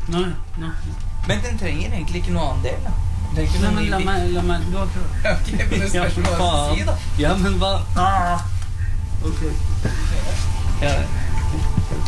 Nå. Men den trenger egentlig ikke noe annen del, da. Nei, men la meg, du har prøvd. Ok, men det spørs hva du si, da. Ja, men hva? Ok. Ja,